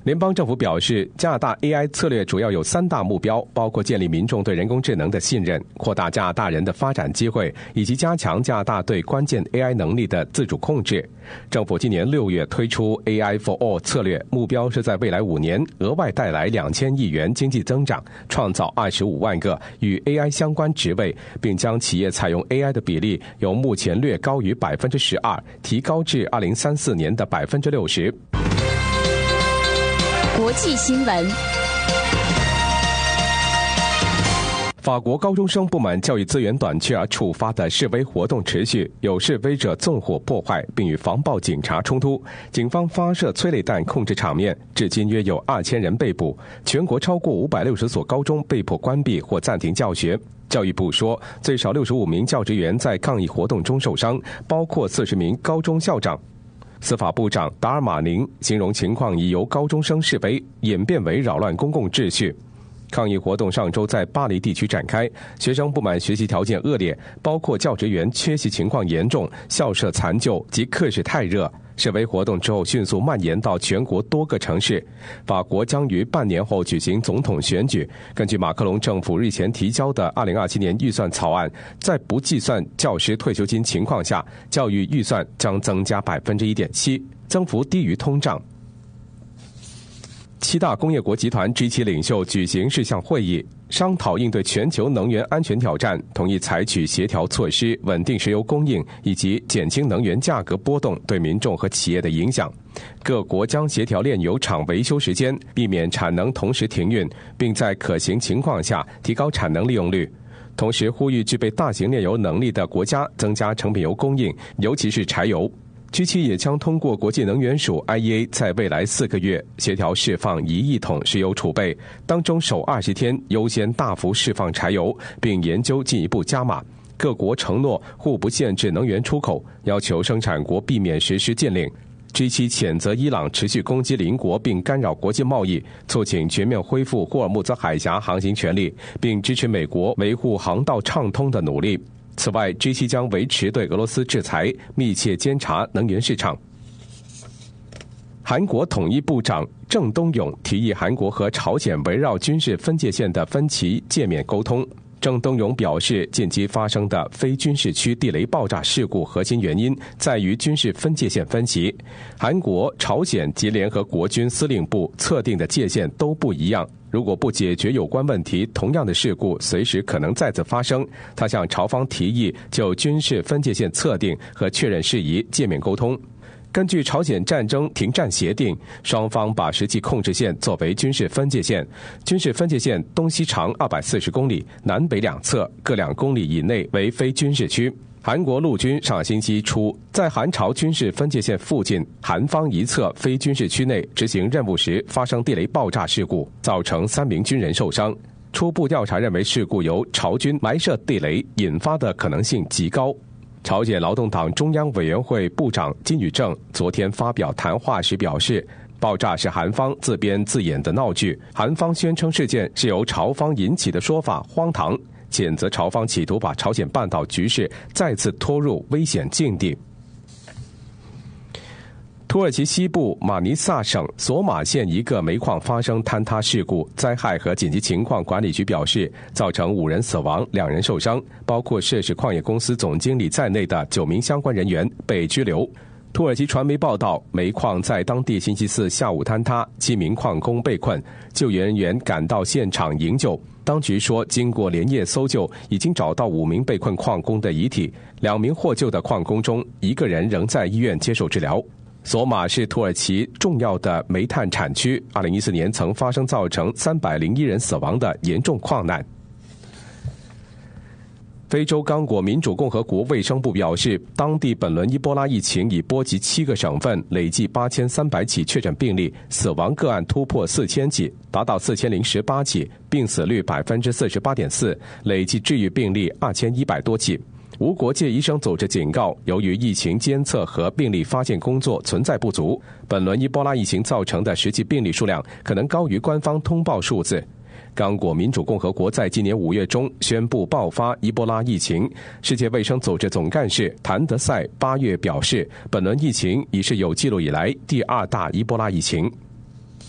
联邦政府表示，加拿大 AI 策略主要有3大目标，包括建立民众对人工智能的信任、扩大加拿大人的发展机会，以及加强加拿大对关键 AI 能力的自主控制。政府今年6月推出 AI for All 策略，目标是在未来5年额外带来2000亿元经济增长，创造25万个与 AI 相关职位，并将企业采用 AI 的比例由目前略高于12%提高至2034年的60%。 国际新闻。 法国高中生不满教育资源短缺而触发的示威活动持续，有示威者纵火破坏并与防暴警察冲突，警方发射催泪弹控制场面，至今约有2000人被捕，全国超过560所高中被迫关闭或暂停教学。教育部说，最少65名教职员在抗议活动中受伤，包括40名高中校长。司法部长达尔马宁形容情况已由高中生示威演变为扰乱公共秩序。抗议活动上周在巴黎地区展开，学生不满学习条件恶劣，包括教职员缺席情况严重、校舍残旧及课室太热。示威活动之后迅速蔓延到全国多个城市。法国将于半年后举行总统选举。根据马克龙政府日前提交的2027年预算草案，在不计算教师退休金情况下，教育预算将增加1.7%，增幅低于通胀。7大工业国集团 G7 领袖举行视像会议，商讨应对全球能源安全挑战，同意采取协调措施，稳定石油供应，以及减轻能源价格波动对民众和企业的影响。各国将协调炼油厂维修时间，避免产能同时停运，并在可行情况下提高产能利用率。同时呼吁具备大型炼油能力的国家增加成品油供应，尤其是柴油。G7 也将通过国际能源署 IEA 在未来4个月协调释放1亿桶石油储备，当中首20天优先大幅释放柴油，并研究进一步加码。各国承诺互不限制能源出口，要求生产国避免实施禁令。G7 谴责伊朗持续攻击邻国并干扰国际贸易，促请全面恢复霍尔木兹海峡航行权利，并支持美国维护航道畅通的努力。此外 ，G7 将维持对俄罗斯制裁，密切监察能源市场。韩国统一部长郑东勇提议韩国和朝鲜围绕军事分界线的分歧界面沟通。郑东勇表示，近期发生的非军事区地雷爆炸事故核心原因在于军事分界线分歧。韩国、朝鲜及联合国军司令部测定的界限都不一样。如果不解决有关问题，同样的事故随时可能再次发生。他向朝方提议就军事分界线测定和确认事宜界面沟通。根据朝鲜战争停战协定，双方把实际控制线作为军事分界线。军事分界线东西长240公里，南北两侧各2公里以内为非军事区。韩国陆军上星期初在韩朝军事分界线附近韩方一侧非军事区内执行任务时发生地雷爆炸事故，造成3名军人受伤。初步调查认为事故由朝军埋设地雷引发的可能性极高。朝鲜劳动党中央委员会部长金宇正昨天发表谈话时表示，爆炸是韩方自编自演的闹剧，韩方宣称事件是由朝方引起的说法荒唐，谴责朝方企图把朝鲜半岛局势再次拖入危险境地。土耳其西部马尼萨省索马县一个煤矿发生坍塌事故，灾害和紧急情况管理局表示，造成5人死亡，2人受伤，包括涉事矿业公司总经理在内的9名相关人员被拘留。土耳其传媒报道，煤矿在当地星期4下午坍塌，7名矿工被困，救援人员赶到现场营救。当局说，经过连夜搜救，已经找到5名被困矿工的遗体，2名获救的矿工中，1个人仍在医院接受治疗。索马是土耳其重要的煤炭产区，2014年曾发生造成301人死亡的严重矿难。非洲刚果民主共和国卫生部表示，当地本轮伊波拉疫情已波及7个省份，累计8300起确诊病例，死亡个案突破4000起，达到4018起，病死率48.4%，累计治愈病例2100多起。无国界医生组织警告，由于疫情监测和病例发现工作存在不足，本轮伊波拉疫情造成的实际病例数量可能高于官方通报数字。刚果民主共和国在今年5月中宣布爆发伊波拉疫情，世界卫生组织总干事谭德赛8月表示，本轮疫情已是有记录以来第2大伊波拉疫情。